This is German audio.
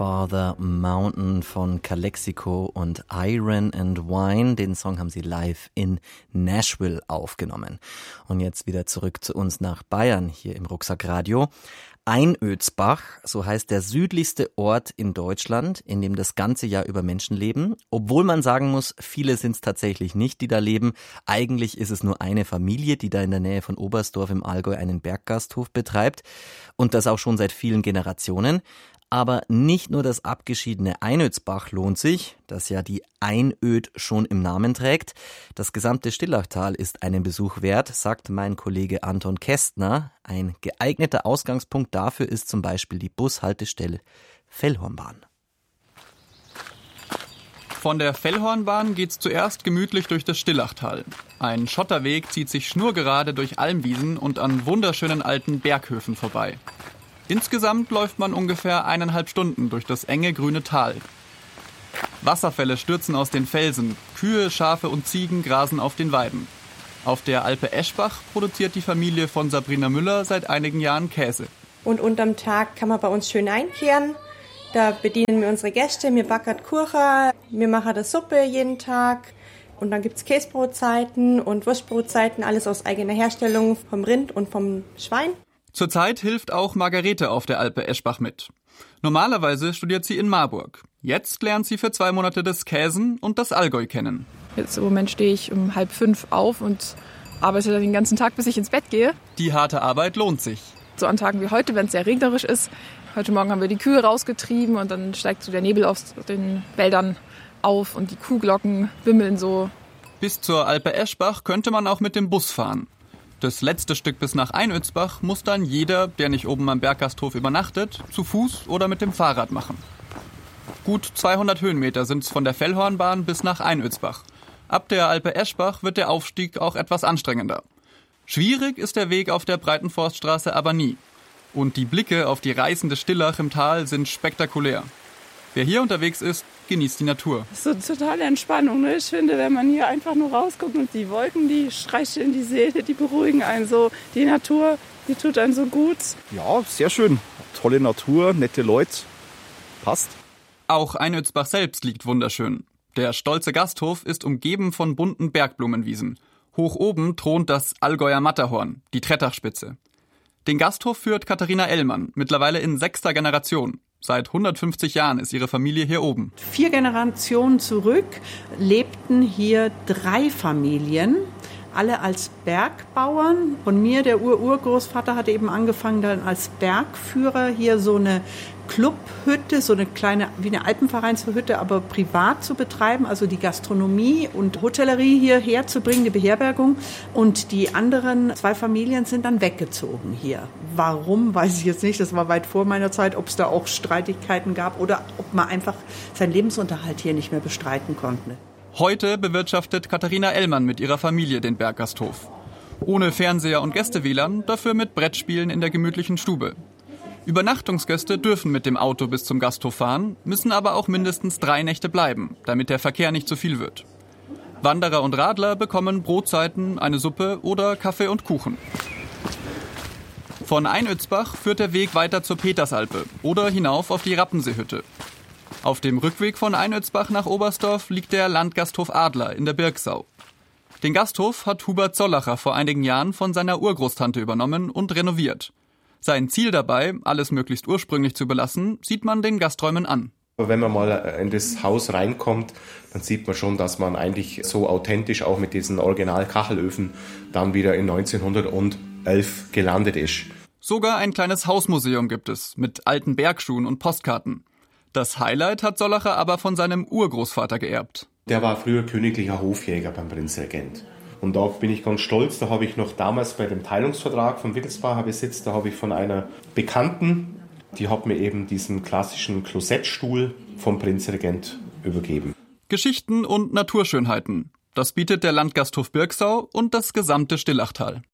Father Mountain von Calexico und Iron and Wine. Den Song haben sie live in Nashville aufgenommen. Und jetzt wieder zurück zu uns nach Bayern hier im Rucksackradio. Einödsbach, so heißt der südlichste Ort in Deutschland, in dem das ganze Jahr über Menschen leben. Obwohl man sagen muss, viele sind es tatsächlich nicht, die da leben. Eigentlich ist es nur eine Familie, die da in der Nähe von Oberstdorf im Allgäu einen Berggasthof betreibt. Und das auch schon seit vielen Generationen. Aber nicht nur das abgeschiedene Einödsbach lohnt sich, das ja die Einöd schon im Namen trägt. Das gesamte Stillachtal ist einen Besuch wert, sagt mein Kollege Anton Kästner. Ein geeigneter Ausgangspunkt dafür ist zum Beispiel die Bushaltestelle Fellhornbahn. Von der Fellhornbahn geht's zuerst gemütlich durch das Stillachtal. Ein Schotterweg zieht sich schnurgerade durch Almwiesen und an wunderschönen alten Berghöfen vorbei. Insgesamt läuft man ungefähr 1,5 Stunden durch das enge grüne Tal. Wasserfälle stürzen aus den Felsen, Kühe, Schafe und Ziegen grasen auf den Weiden. Auf der Alpe Eschbach produziert die Familie von Sabrina Müller seit einigen Jahren Käse. Und unterm Tag kann man bei uns schön einkehren. Da bedienen wir unsere Gäste, wir backen Kuchen, wir machen eine Suppe jeden Tag. Und dann gibt's Käsebrotzeiten und Wurstbrotzeiten, alles aus eigener Herstellung vom Rind und vom Schwein. Zurzeit hilft auch Margarete auf der Alpe Eschbach mit. Normalerweise studiert sie in Marburg. Jetzt lernt sie für 2 Monate das Käsen und das Allgäu kennen. Jetzt im Moment stehe ich um 4:30 auf und arbeite dann den ganzen Tag, bis ich ins Bett gehe. Die harte Arbeit lohnt sich. So an Tagen wie heute, wenn es sehr regnerisch ist. Heute Morgen haben wir die Kühe rausgetrieben und dann steigt so der Nebel aus den Wäldern auf und die Kuhglocken wimmeln so. Bis zur Alpe Eschbach könnte man auch mit dem Bus fahren. Das letzte Stück bis nach Einödsbach muss dann jeder, der nicht oben am Berggasthof übernachtet, zu Fuß oder mit dem Fahrrad machen. Gut 200 Höhenmeter sind es von der Fellhornbahn bis nach Einödsbach. Ab der Alpe Eschbach wird der Aufstieg auch etwas anstrengender. Schwierig ist der Weg auf der Breitenforststraße aber nie. Und die Blicke auf die reißende Stillach im Tal sind spektakulär. Wer hier unterwegs ist, genießt die Natur. Das ist so totale Entspannung. Ne? Ich finde, wenn man hier einfach nur rausguckt und die Wolken, die streicheln die Seele, die beruhigen einen so. Die Natur, die tut einen so gut. Ja, sehr schön. Tolle Natur, nette Leute. Passt. Auch Einödsbach selbst liegt wunderschön. Der stolze Gasthof ist umgeben von bunten Bergblumenwiesen. Hoch oben thront das Allgäuer Matterhorn, die Trettachspitze. Den Gasthof führt Katharina Ellmann, mittlerweile in 6. Generation. Seit 150 Jahren ist ihre Familie hier oben. 4 Generationen zurück lebten hier 3 Familien, alle als Bergbauern. Von mir, der Urgroßvater, hat eben angefangen, dann als Bergführer hier so eine Clubhütte, so eine kleine, wie eine Alpenvereinshütte, aber privat zu betreiben, also die Gastronomie und Hotellerie hierher zu bringen, die Beherbergung. Und die anderen 2 Familien sind dann weggezogen hier. Warum, weiß ich jetzt nicht, das war weit vor meiner Zeit, ob es da auch Streitigkeiten gab oder ob man einfach seinen Lebensunterhalt hier nicht mehr bestreiten konnte. Heute bewirtschaftet Katharina Ellmann mit ihrer Familie den Berggasthof. Ohne Fernseher und Gäste-WLAN, dafür mit Brettspielen in der gemütlichen Stube. Übernachtungsgäste dürfen mit dem Auto bis zum Gasthof fahren, müssen aber auch mindestens 3 Nächte bleiben, damit der Verkehr nicht zu viel wird. Wanderer und Radler bekommen Brotzeiten, eine Suppe oder Kaffee und Kuchen. Von Einödsbach führt der Weg weiter zur Petersalpe oder hinauf auf die Rappenseehütte. Auf dem Rückweg von Einödsbach nach Oberstdorf liegt der Landgasthof Adler in der Birksau. Den Gasthof hat Hubert Zollacher vor einigen Jahren von seiner Urgroßtante übernommen und renoviert. Sein Ziel dabei, alles möglichst ursprünglich zu belassen, sieht man den Gasträumen an. Wenn man mal in das Haus reinkommt, dann sieht man schon, dass man eigentlich so authentisch auch mit diesen Original-Kachelöfen dann wieder in 1911 gelandet ist. Sogar ein kleines Hausmuseum gibt es, mit alten Bergschuhen und Postkarten. Das Highlight hat Zollacher aber von seinem Urgroßvater geerbt. Der war früher königlicher Hofjäger beim Prinzregent. Und da bin ich ganz stolz, da habe ich noch damals bei dem Teilungsvertrag von Wittelsbacher Besitz, da habe ich von einer Bekannten, die hat mir eben diesen klassischen Klosettstuhl vom Prinzregent übergeben. Geschichten und Naturschönheiten. Das bietet der Landgasthof Birksau und das gesamte Stillachtal.